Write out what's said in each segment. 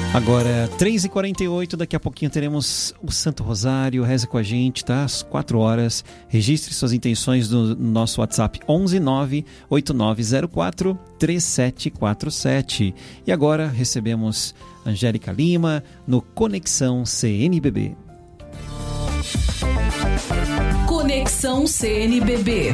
Agora, 3h48, daqui a pouquinho teremos o Santo Rosário. Reza com a gente, tá? Às 4 horas. Registre suas intenções no nosso WhatsApp 11 98904 3747. E agora recebemos Angélica Lima no Conexão CNBB. Conexão CNBB.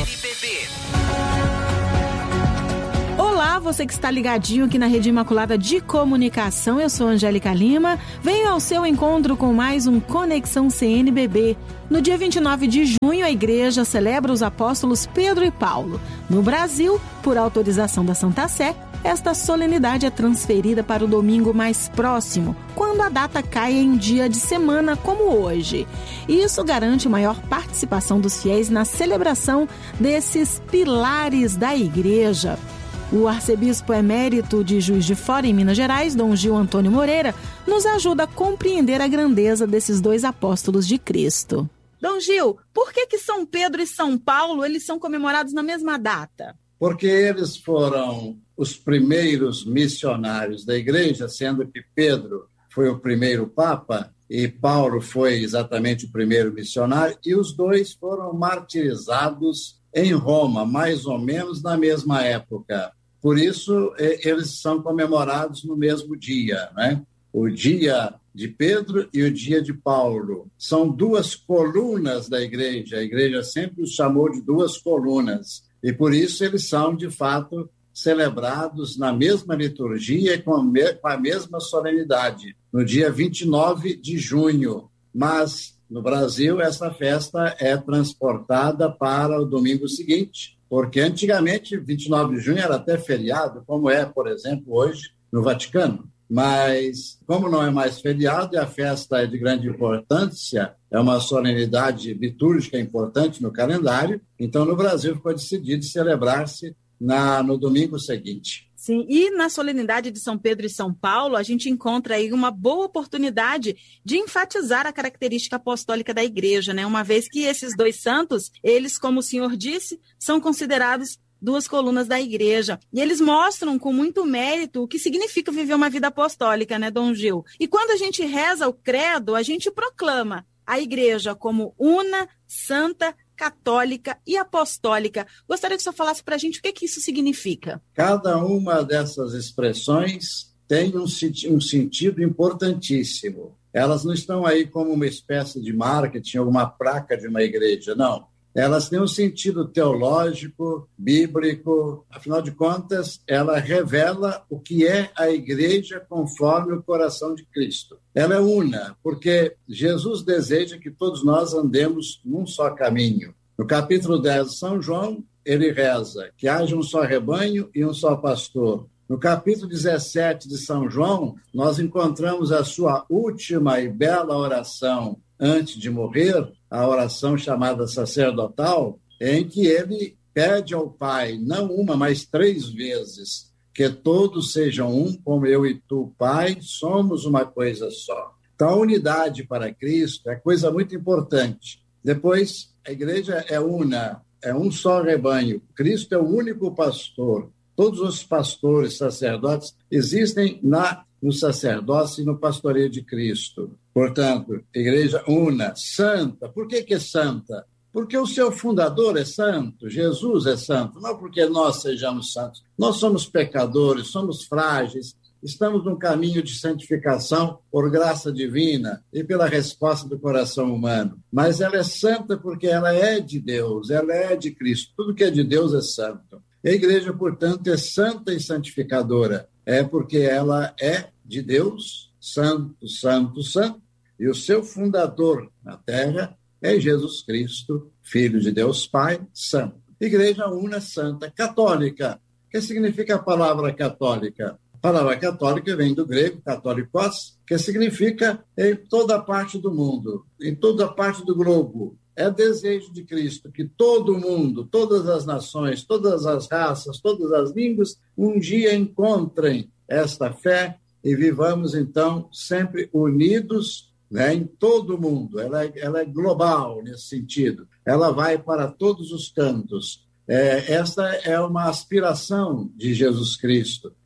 Olá, você que está ligadinho aqui na Rede Imaculada de Comunicação, eu sou Angélica Lima, venho ao seu encontro com mais um Conexão CNBB. No dia 29 de junho, a igreja celebra os apóstolos Pedro e Paulo. No Brasil, por autorização da Santa Sé, esta solenidade é transferida para o domingo mais próximo, quando a data cai em dia de semana como hoje. Isso garante maior participação dos fiéis na celebração desses pilares da igreja. O arcebispo emérito de Juiz de Fora, em Minas Gerais, Dom Gil Antônio Moreira, nos ajuda a compreender a grandeza desses dois apóstolos de Cristo. Dom Gil, por que São Pedro e São Paulo eles são comemorados na mesma data? Porque eles foram os primeiros missionários da igreja, sendo que Pedro foi o primeiro papa e Paulo foi exatamente o primeiro missionário, e os dois foram martirizados em Roma, mais ou menos na mesma época. Por isso, eles são comemorados no mesmo dia, né? O dia de Pedro e o dia de Paulo. São duas colunas da igreja. A igreja sempre os chamou de duas colunas. E por isso eles são, de fato, celebrados na mesma liturgia e com a mesma solenidade, no dia 29 de junho. Mas, no Brasil, essa festa é transportada para o domingo seguinte, porque antigamente, 29 de junho era até feriado, como é, por exemplo, hoje no Vaticano. Mas, como não é mais feriado e a festa é de grande importância, é uma solenidade litúrgica importante no calendário, então no Brasil ficou decidido celebrar-se no domingo seguinte. Sim, e na solenidade de São Pedro e São Paulo, a gente encontra aí uma boa oportunidade de enfatizar a característica apostólica da igreja, né? Uma vez que esses dois santos, eles, como o senhor disse, são considerados duas colunas da igreja. E eles mostram com muito mérito o que significa viver uma vida apostólica, né, Dom Gil? E quando a gente reza o credo, a gente proclama a igreja como una, santa, católica e apostólica. Gostaria que o senhor falasse para a gente o que isso significa. Cada uma dessas expressões tem um sentido importantíssimo. Elas não estão aí como uma espécie de marketing, alguma placa de uma igreja, não. Elas têm um sentido teológico, bíblico. Afinal de contas, ela revela o que é a igreja conforme o coração de Cristo. Ela é una, porque Jesus deseja que todos nós andemos num só caminho. No capítulo 10 de São João, ele reza que haja um só rebanho e um só pastor. No capítulo 17 de São João, nós encontramos a sua última e bela oração antes de morrer, a oração chamada sacerdotal, em que ele pede ao Pai, não uma, mas 3 vezes, que todos sejam um, como eu e tu, Pai, somos uma coisa só. Então, a unidade para Cristo é coisa muito importante. Depois, a igreja é una, é um só rebanho. Cristo é o único pastor. Todos os pastores, sacerdotes, existem no sacerdócio e no pastoreio de Cristo. Portanto, igreja una, santa. Por que é santa? Porque o seu fundador é santo, Jesus é santo, não porque nós sejamos santos. Nós somos pecadores, somos frágeis, estamos num caminho de santificação por graça divina e pela resposta do coração humano. Mas ela é santa porque ela é de Deus, ela é de Cristo. Tudo que é de Deus é santo. A igreja, portanto, é santa e santificadora. É porque ela é de Deus, santo, santo, santo. E o seu fundador na terra é Jesus Cristo, Filho de Deus Pai, santo. Igreja una, santa, católica. O que significa a palavra católica? A palavra católica vem do grego, católicos, que significa em toda parte do mundo, em toda parte do globo. É desejo de Cristo que todo mundo, todas as nações, todas as raças, todas as línguas, um dia encontrem esta fé e vivamos, então, sempre unidos, né, em todo o mundo. Ela é global nesse sentido. Ela vai para todos os cantos. Esta é uma aspiração de Jesus Cristo.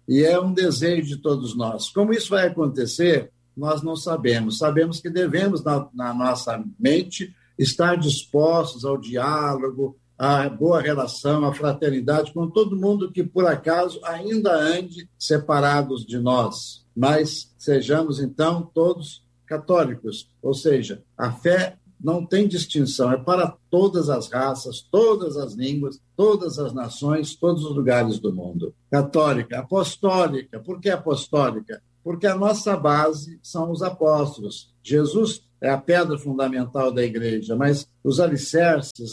e é um desejo de todos nós. Como isso vai acontecer, nós não sabemos. Sabemos que devemos, na nossa mente, estar dispostos ao diálogo, à boa relação, à fraternidade com todo mundo que, por acaso, ainda ande separados de nós. Mas sejamos, então, todos católicos. Ou seja, a fé não tem distinção, é para todas as raças, todas as línguas, todas as nações, todos os lugares do mundo. Católica, apostólica. Por que apostólica? Porque a nossa base são os apóstolos. Jesus é a pedra fundamental da igreja, mas os alicerces,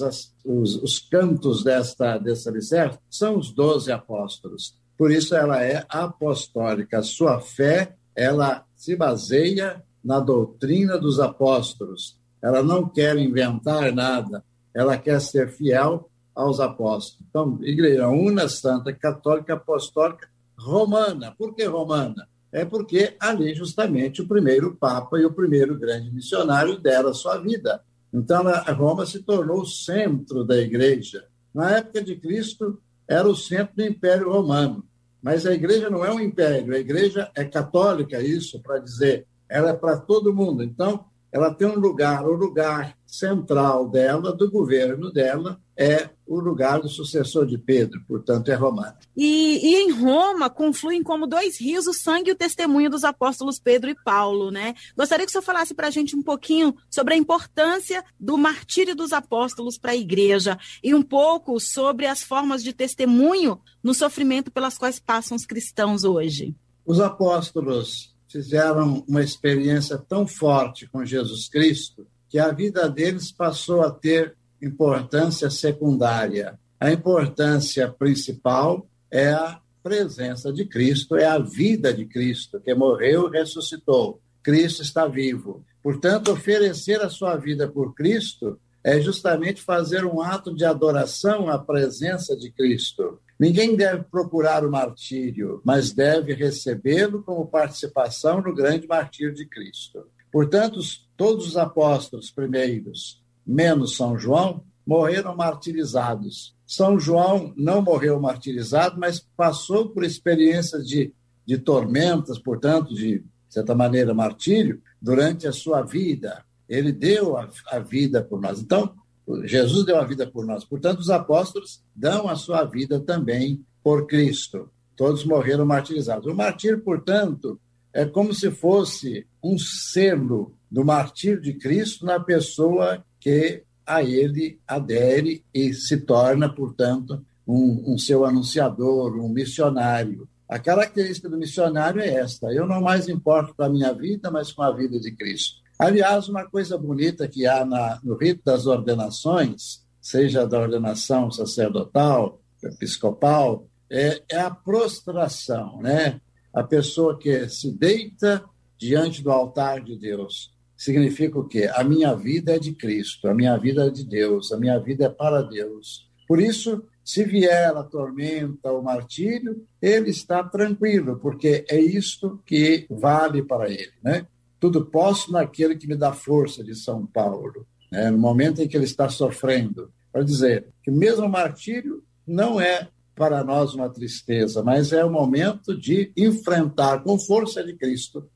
os cantos desse alicerce, são os 12 apóstolos. Por isso ela é apostólica. A sua fé, ela se baseia na doutrina dos apóstolos. Ela não quer inventar nada, ela quer ser fiel aos apóstolos. Então, igreja una, santa, católica, apostólica, romana. Por que romana? É porque ali justamente o primeiro papa e o primeiro grande missionário deram a sua vida. Então, a Roma se tornou o centro da igreja. Na época de Cristo, era o centro do Império Romano. Mas a igreja não é um império, a igreja é católica, isso para dizer, ela é para todo mundo. Então, ela tem um lugar, o lugar central dela, do governo dela, é o lugar do sucessor de Pedro, portanto, é romana. E em Roma confluem como dois rios o sangue e o testemunho dos apóstolos Pedro e Paulo, né? Gostaria que o senhor falasse para a gente um pouquinho sobre a importância do martírio dos apóstolos para a igreja e um pouco sobre as formas de testemunho no sofrimento pelas quais passam os cristãos hoje. Os apóstolos fizeram uma experiência tão forte com Jesus Cristo que a vida deles passou a ter importância secundária. A importância principal é a presença de Cristo, é a vida de Cristo, que morreu e ressuscitou. Cristo está vivo. Portanto, oferecer a sua vida por Cristo é justamente fazer um ato de adoração à presença de Cristo. Ninguém deve procurar o martírio, mas deve recebê-lo como participação no grande martírio de Cristo. Portanto, todos os apóstolos primeiros, menos São João, morreram martirizados. São João não morreu martirizado, mas passou por experiências de tormentas, portanto, de certa maneira, martírio, durante a sua vida. Ele deu a vida por nós. Então, Jesus deu a vida por nós. Portanto, os apóstolos dão a sua vida também por Cristo. Todos morreram martirizados. O martírio, portanto, é como se fosse um selo do martírio de Cristo na pessoa que a ele adere e se torna, portanto, um seu anunciador, um missionário. A característica do missionário é esta: eu não mais importo com a minha vida, mas com a vida de Cristo. Aliás, uma coisa bonita que há no rito das ordenações, seja da ordenação sacerdotal, episcopal, é a prostração, né? A pessoa que se deita diante do altar de Deus. Significa o quê? A minha vida é de Cristo, a minha vida é de Deus, a minha vida é para Deus. Por isso, se vier a tormenta, o martírio, ele está tranquilo, porque é isto que vale para ele, né? Tudo posso naquele que me dá força, de São Paulo, né? No momento em que ele está sofrendo. Para dizer que mesmo o martírio não é para nós uma tristeza, mas é o momento de enfrentar com força de Cristo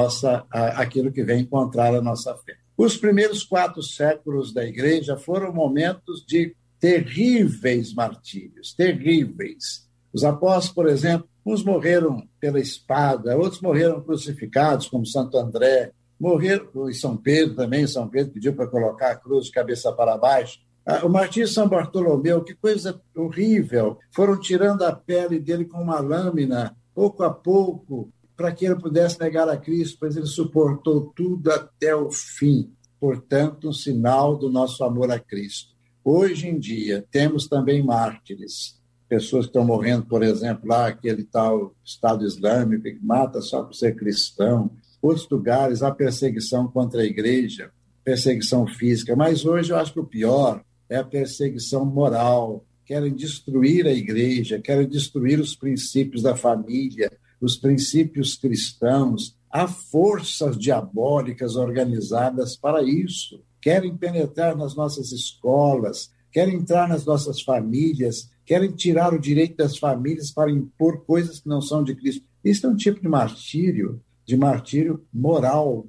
aquilo que vem encontrar a nossa fé. Os primeiros 4 séculos da Igreja foram momentos de terríveis martírios, terríveis. Os apóstolos, por exemplo, uns morreram pela espada, outros morreram crucificados, como Santo André, morreram, e São Pedro também, São Pedro pediu para colocar a cruz de cabeça para baixo. O martírio de São Bartolomeu, que coisa horrível, foram tirando a pele dele com uma lâmina, pouco a pouco, para que ele pudesse negar a Cristo, pois ele suportou tudo até o fim. Portanto, um sinal do nosso amor a Cristo. Hoje em dia, temos também mártires, pessoas que estão morrendo, por exemplo, lá, aquele tal Estado Islâmico, que mata só por ser cristão. Outros lugares, há perseguição contra a igreja, perseguição física, mas hoje eu acho que o pior é a perseguição moral. Querem destruir a igreja, querem destruir os princípios da família, os princípios cristãos. Há forças diabólicas organizadas para isso. Querem penetrar nas nossas escolas, querem entrar nas nossas famílias, querem tirar o direito das famílias para impor coisas que não são de Cristo. Isso é um tipo de martírio moral,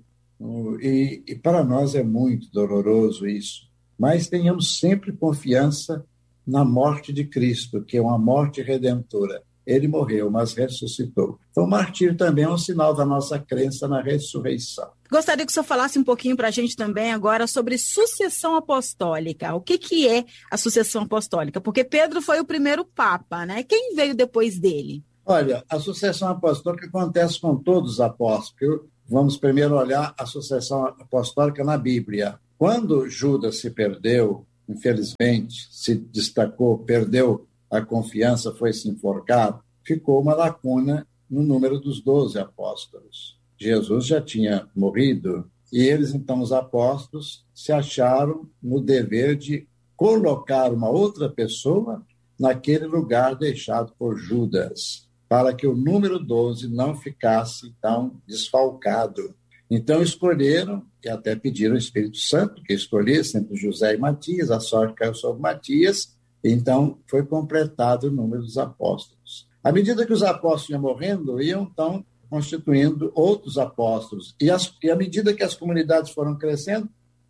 e para nós é muito doloroso isso. Mas tenhamos sempre confiança na morte de Cristo, que é uma morte redentora. Ele morreu, mas ressuscitou. Então, o martírio também é um sinal da nossa crença na ressurreição. Gostaria que o senhor falasse um pouquinho para a gente também agora sobre sucessão apostólica. O que é a sucessão apostólica? Porque Pedro foi o primeiro papa, né? Quem veio depois dele? Olha, a sucessão apostólica acontece com todos os apóstolos. Vamos primeiro olhar a sucessão apostólica na Bíblia. Quando Judas se perdeu, infelizmente, se destacou, perdeu a confiança, foi se enforcar, ficou uma lacuna no número dos 12 apóstolos. Jesus já tinha morrido e eles, então, os apóstolos, se acharam no dever de colocar uma outra pessoa naquele lugar deixado por Judas, para que o número 12 não ficasse tão desfalcado. Então escolheram, e até pediram ao Espírito Santo que escolhesse entre José e Matias, a sorte caiu sobre Matias, então foi completado o número dos apóstolos. À medida que os apóstolos iam morrendo, iam então constituindo outros apóstolos. E à medida que as comunidades foram crescendo,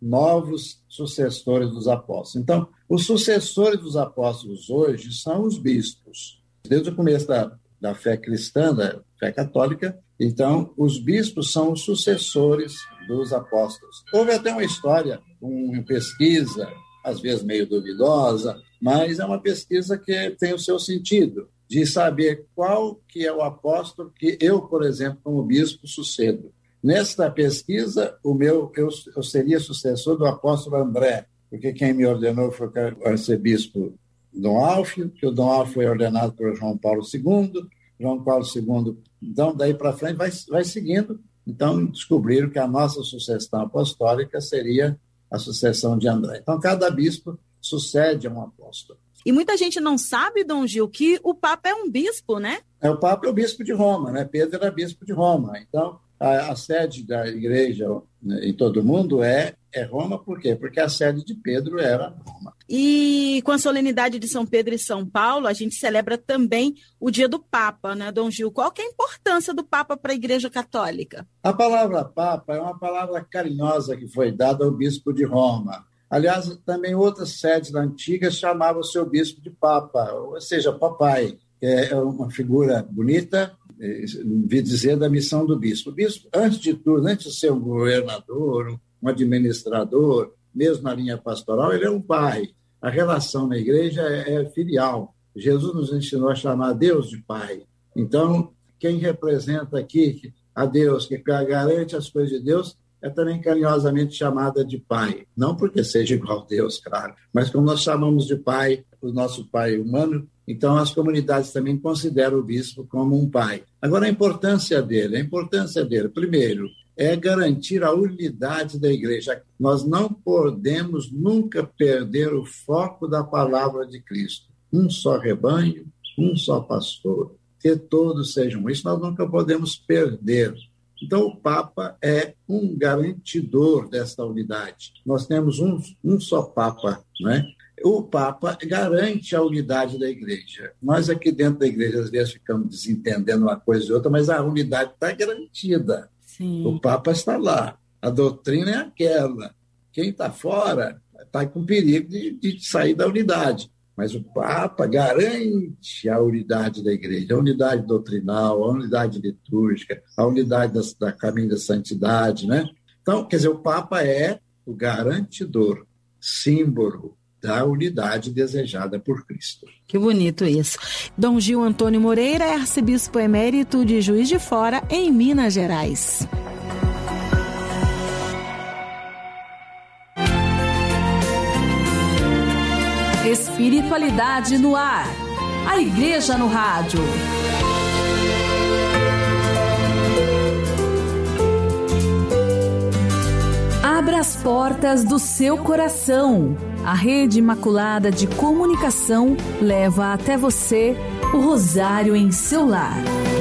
novos sucessores dos apóstolos. Então, os sucessores dos apóstolos hoje são os bispos. Desde o começo da fé cristã, da fé católica, então, os bispos são os sucessores dos apóstolos. Houve até uma história, uma pesquisa, às vezes meio duvidosa, mas é uma pesquisa que tem o seu sentido, de saber qual que é o apóstolo que eu, por exemplo, como bispo, sucedo. Nesta pesquisa, eu seria sucessor do apóstolo André, porque quem me ordenou foi o arcebispo Dom Alfio, que o Dom Alfio foi ordenado por João Paulo II, João Paulo II, então, daí para frente, vai seguindo. Então, descobriram que a nossa sucessão apostólica seria a sucessão de André. Então, cada bispo sucede a um apóstolo. E muita gente não sabe, Dom Gil, que o Papa é um bispo, né? O Papa é o bispo de Roma, né? Pedro era bispo de Roma. Então, a sede da igreja em todo o mundo é Roma. Por quê? Porque a sede de Pedro era Roma. E com a solenidade de São Pedro e São Paulo, a gente celebra também o dia do Papa, né, Dom Gil? Qual que é a importância do Papa para a Igreja Católica? A palavra Papa é uma palavra carinhosa que foi dada ao bispo de Roma. Aliás, também outras sedes antigas chamavam o seu bispo de Papa, ou seja, papai. É uma figura bonita, vi dizer, da missão do bispo. O bispo, antes de tudo, antes de ser um governador, um administrador, mesmo na linha pastoral, ele é um pai. A relação na igreja é filial. Jesus nos ensinou a chamar Deus de Pai. Então, quem representa aqui a Deus, que garante as coisas de Deus, é também carinhosamente chamada de Pai. Não porque seja igual a Deus, claro, mas como nós chamamos de Pai, o nosso Pai humano, então as comunidades também consideram o bispo como um pai. Agora, a importância dele, primeiro, é garantir a unidade da igreja. Nós não podemos nunca perder o foco da palavra de Cristo. Um só rebanho, um só pastor, que todos sejam isso, nós nunca podemos perder. Então, o Papa é um garantidor dessa unidade. Nós temos um só Papa, né? O Papa garante a unidade da igreja. Nós aqui dentro da igreja, às vezes, ficamos desentendendo uma coisa e outra, mas a unidade está garantida. Sim. O Papa está lá. A doutrina é aquela. Quem está fora está com perigo de sair da unidade. Mas o Papa garante a unidade da igreja, a unidade doutrinal, a unidade litúrgica, a unidade da caminho da santidade, né? Então, quer dizer, o Papa é o garantidor, símbolo da unidade desejada por Cristo. Que bonito isso. Dom Gil Antônio Moreira é arcebispo emérito de Juiz de Fora, em Minas Gerais. Espiritualidade no ar. A Igreja no Rádio. Abra as portas do seu coração. A Rede Imaculada de Comunicação leva até você o Rosário em seu lar.